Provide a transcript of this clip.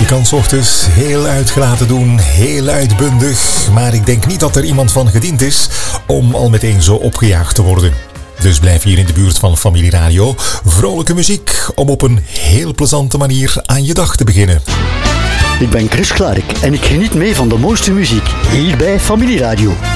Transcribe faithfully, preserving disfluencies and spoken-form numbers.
kan 's ochtends heel uitgelaten doen, heel uitbundig, maar ik denk niet dat er iemand van gediend is om al meteen zo opgejaagd te worden. Dus blijf hier in de buurt van Familie Radio. Vrolijke muziek om op een heel plezante manier aan je dag te beginnen. Ik ben Chris Clark en ik geniet mee van de mooiste muziek hier bij Familie Radio.